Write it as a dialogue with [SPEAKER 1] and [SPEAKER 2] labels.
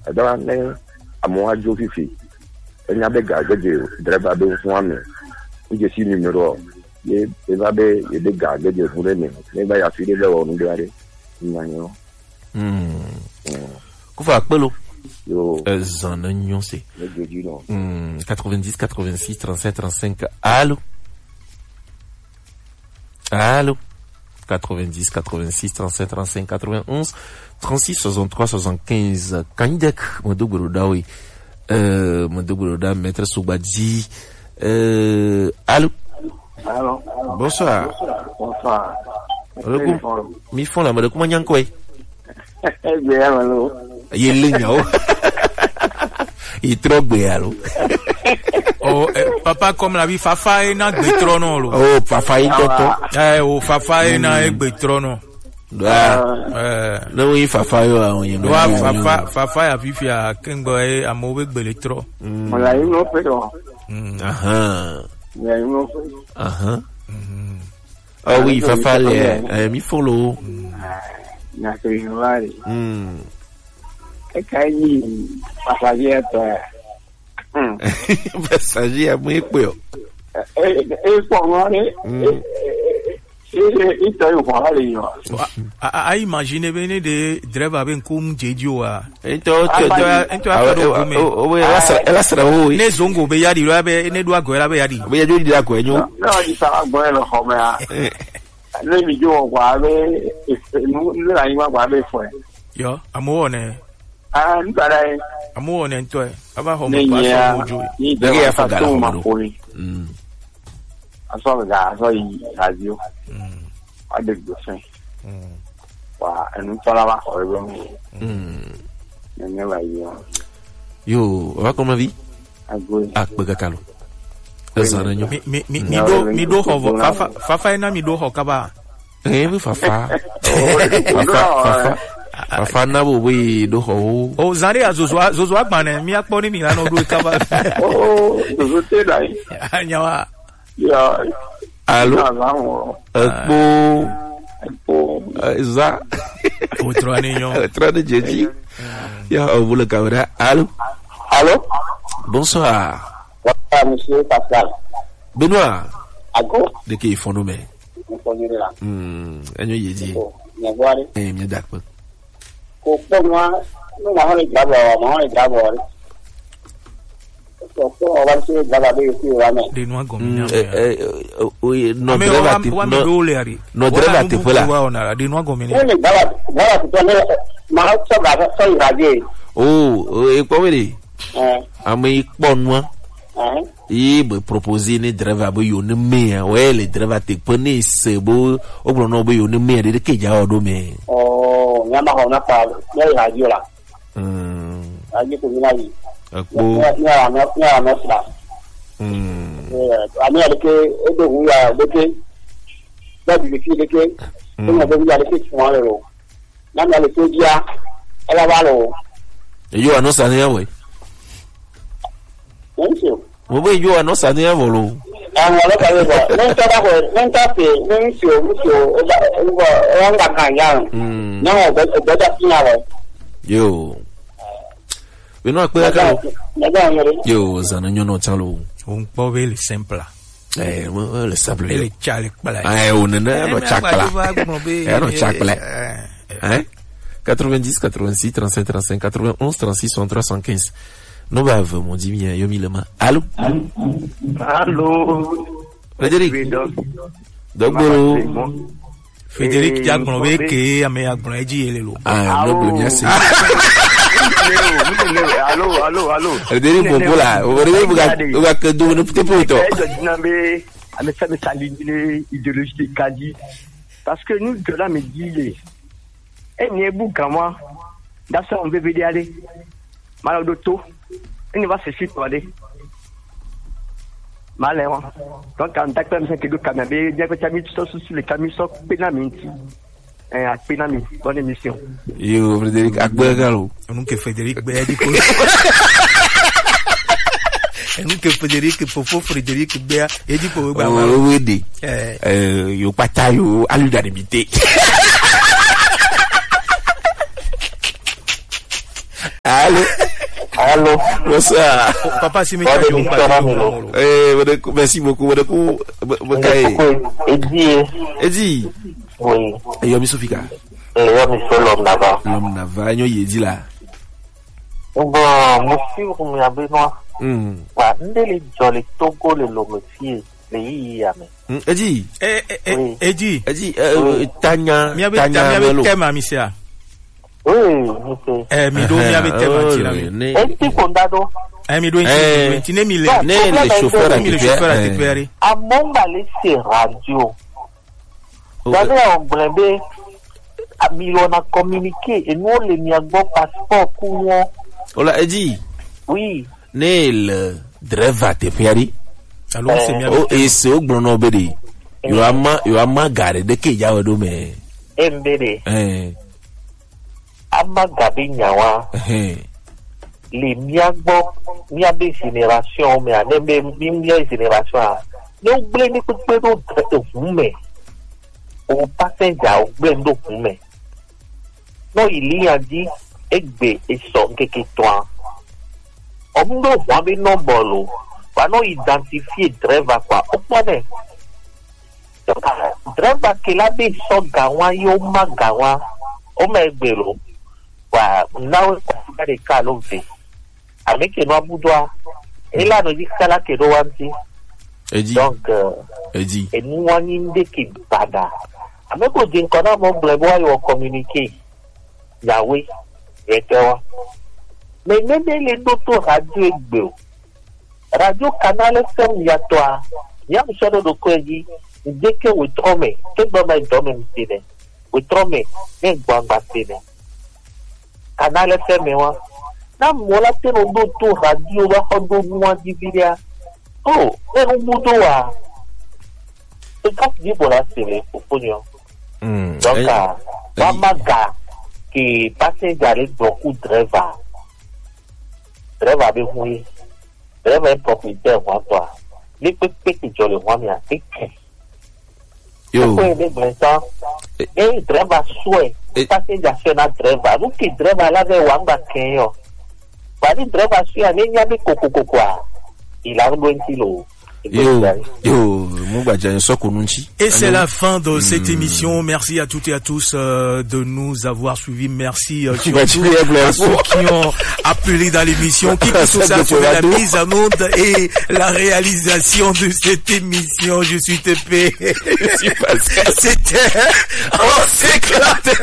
[SPEAKER 1] Ada ne amoa jo fifi. Enya be gageje driver be fun ame. Uje si numero. Ye eba be ye de gageje fun ne. Ne ba ya fi de lewo nu de nyanyo.
[SPEAKER 2] Kufa pelo.
[SPEAKER 1] Yo.
[SPEAKER 2] Zanagnon c'est. 90 86 37 35. Allô. Allô. 90 86 37 35 91 36 63 75. Kanidek Modogoro Dawi. Modogoro da Maître Soubadji. Allô.
[SPEAKER 3] Allô.
[SPEAKER 2] Bonsoir.
[SPEAKER 3] Bonsoir.
[SPEAKER 2] Mi font la mode comment nyankwe.
[SPEAKER 3] Bien allô.
[SPEAKER 2] Yelle nyao. Il trop béalo.
[SPEAKER 4] Oh, papa comme la vie Fafa et na Betrono.
[SPEAKER 2] Oh, Fafa et Toto.
[SPEAKER 4] Oh, Fafa et na Betrono.
[SPEAKER 2] Non, oui, Fafa yo.
[SPEAKER 4] Fafa ya vifi ya Kengo et à mauvais Beletro.
[SPEAKER 3] Voilà, il m'a fait donc.
[SPEAKER 2] Ah oui, Fafa les mi follow.
[SPEAKER 3] Na c'est vrai. Kai passager toi.
[SPEAKER 2] Passager muy peo.
[SPEAKER 3] Pour moi, il t'a eu voir les gens.
[SPEAKER 4] Ah, imaginez bien des driver ben comme Jedio a.
[SPEAKER 2] Ela sera oui.
[SPEAKER 4] Ne zongo be yadi lo be ne do ago ela be yadi.
[SPEAKER 2] Be yadi di ago enyo.
[SPEAKER 3] No, di sa ago ela ho me a. Le mi jo kwa be nu la ima kwa be fo.
[SPEAKER 4] Yo, amo ne.
[SPEAKER 3] Ah, ntarai.
[SPEAKER 4] Amo ne nto e. Aba ho me pa so mojo.
[SPEAKER 3] Ni de ya fa to ma ko ni. Aso ga aso yi radio. Ade go sen. Wa enu tola ba ko ro mi. Ne wa
[SPEAKER 2] yo, va comme vie. Akpega kalo. Zananyo.
[SPEAKER 4] Mi do ho Fafa na mi do ho kaba.
[SPEAKER 2] Mi Fafa. Fafa na bo we do ho.
[SPEAKER 4] Oh, zari azozo agbane mi akpo ni mi na no do kaba.
[SPEAKER 3] Oh, zo te dai.
[SPEAKER 4] Anyawa.
[SPEAKER 3] Ya.
[SPEAKER 2] Allô? Za.
[SPEAKER 4] Outro aninho.
[SPEAKER 2] Outro de jeji. Ya, vous le caméra. Allô?
[SPEAKER 3] Allô?
[SPEAKER 2] Bonsoir.
[SPEAKER 3] Bonsoir, monsieur Pascal.
[SPEAKER 2] Benoît.
[SPEAKER 3] Ago?
[SPEAKER 2] De qui font nous, mais? Enyo yedi. Mi dakpo.
[SPEAKER 3] Ko moi, nous avons les d'abord.
[SPEAKER 4] De noa gomina.
[SPEAKER 2] Oui, no dreva te pola.
[SPEAKER 4] De noa gomina.
[SPEAKER 2] Oh, e kwa wele. Ame ponwa. E be proposer ne dreva bo yo ne me, le dreva te pone se bo obro no bo yo ne me de ke ja odo me.
[SPEAKER 3] Oh, nyama ho na pa, ya radio la. Radio ko ni ali. Ya no sa. Ami aleke edo huya deke. Dabi ki deke. Mo do ya deke fun ro. Na mi aleke dia ela wa lo.
[SPEAKER 2] Yo ano sa ne we.
[SPEAKER 3] Nso.
[SPEAKER 2] Mo be yo ano sa ne wo lo.
[SPEAKER 3] Àwọn lo ka le bo. Nta da ko, nta pe, nso o nga kan ya. Na o be da tin ya lo.
[SPEAKER 2] Yo. We no akpe akalo. Yo, zananyo no chalo.
[SPEAKER 4] Un po be le simple.
[SPEAKER 2] Le simple.
[SPEAKER 4] Le chale pala.
[SPEAKER 2] On no chakla. No chakla. 90 86 37 35 91 36 63 75. No bave mon dit bien yo milema. Allô?
[SPEAKER 3] Allô.
[SPEAKER 2] Frédéric. Dogboro.
[SPEAKER 4] Frédéric Jagbon be ke ame Jagbon eji elelo.
[SPEAKER 2] No blumia se.
[SPEAKER 3] Allô.
[SPEAKER 2] Frédéric Bobola, on va que do no petit poto.
[SPEAKER 3] Mais ça me saline idéologie de Kadi. Parce que nous de là me dit et n'y est bouc à moi. Dans ça on veut venir aller. Malade d'auto. Il va se situer. Malheur. Donc en tant que que Canabé, bien que tu as mis tout sur les camions sur pénamenti. À pénami, bonne émission.
[SPEAKER 2] Yo, Frédéric Agbegalo.
[SPEAKER 4] Non que Frédéric Béadico. Non que Frédéric Frédéric Béa et dit pour
[SPEAKER 2] oui, yo patayo à l'unanimité.
[SPEAKER 5] Allô.
[SPEAKER 2] Bonsoir.
[SPEAKER 4] Papa, si
[SPEAKER 2] merci beaucoup. Eddie.
[SPEAKER 5] Oui.
[SPEAKER 2] Et Yomi Sofika.
[SPEAKER 5] L'homme Nava.
[SPEAKER 2] L'homme Nava, il dit là.
[SPEAKER 5] Bon, monsieur, vous m'avez noir. Ndeli jolly Togo le monsieur.
[SPEAKER 2] Eddie.
[SPEAKER 4] Eddie.
[SPEAKER 2] Tanya.
[SPEAKER 4] Mi avait tema, monsieur.
[SPEAKER 5] Oui, monsieur.
[SPEAKER 4] Mi do mi avait tema.
[SPEAKER 5] Esti condado.
[SPEAKER 4] Mi do intine mi le.
[SPEAKER 2] Ne le chauffeur à
[SPEAKER 4] récupérer.
[SPEAKER 5] À mon balai c'est radio. J'avais un blindé. On a communiqué et nous les mis à bon passeport pour moi.
[SPEAKER 2] Ola Eddie.
[SPEAKER 5] Oui.
[SPEAKER 2] Ne le driver te fiari.
[SPEAKER 4] Alors c'est bien.
[SPEAKER 2] Oh et c'est au bon obédi. You ama gare de ke ya odo me.
[SPEAKER 5] Mbede. Ama gabi nyawa. Les miagbo miabe génération mais anembe mia génération. Nous blende ko pedo fume. O passenger o blendo fume. No il y a dit egbe et so keke toi. Omundo wabe no bolo. Va non identifier driver quoi. O pone. Driver que la be so gawa yo magawa. O megbelo. Wa nawe kwa de kalo ve. Avec no abudwa. Et là nous dit kala ke do wanti. Donc
[SPEAKER 2] Eddie.
[SPEAKER 5] Et nous on inde ki bada. Avec o din kona mo blebo yo communiquer. Yahweh, Etewa. Mais même les d'autres radio egbe. Radio Canal FM yatwa. Yam shodo do kweji. Deke we trome. Ke baba ndome mtine. We trome. Ne gwamba tine. Canal FM wa. Na mola te no d'autres radio wa hodo mwa dividia. Oh, ne umudo wa. Et quand tu dis pour la série, pour pognon. Donc, Wamaga, qui passe avec beaucoup de driver. Driver avec oui. Driver est propriétaire, moi, toi. Les petits qui ont le roi, mais à
[SPEAKER 2] yo.
[SPEAKER 5] Et driver souhait. Passenger sur un driver. Nous qui driver là, avec Wamba Kenyo. Parce que driver sur un ligne avec Coco quoi. Il a un bon kilo.
[SPEAKER 4] Et c'est la fin de cette émission. Merci à toutes et à tous de nous avoir suivis. Merci surtout à ceux qui ont appelé dans l'émission, qui sont sur la mise en onde et la réalisation de cette émission. Je suis TP. C'était on s'éclate.